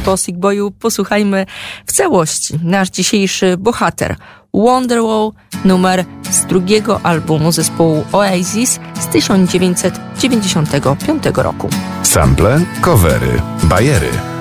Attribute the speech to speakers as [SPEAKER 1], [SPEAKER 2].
[SPEAKER 1] po Sick Boyu posłuchajmy w całości nasz dzisiejszy bohater Wonderwall, numer z drugiego albumu zespołu Oasis z 1995 roku.
[SPEAKER 2] Sample, covery, bajery.